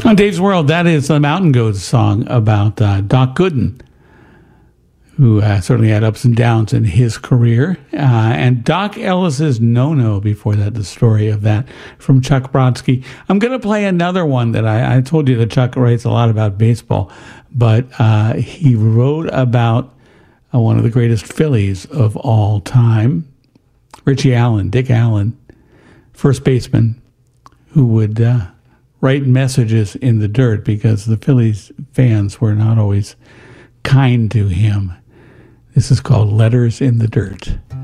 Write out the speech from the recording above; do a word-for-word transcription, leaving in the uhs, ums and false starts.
On Dave's World, that is the Mountain Goats song about uh, Doc Gooden, who uh, certainly had ups and downs in his career. Uh, and Doc Ellis's No-No before that, the story of that from Chuck Brodsky. I'm going to play another one that I, I told you that Chuck writes a lot about baseball, but uh, he wrote about uh, one of the greatest Phillies of all time, Richie Allen, Dick Allen, first baseman, who would uh, write messages in the dirt because the Phillies fans were not always kind to him. This is called Letters in the Dirt.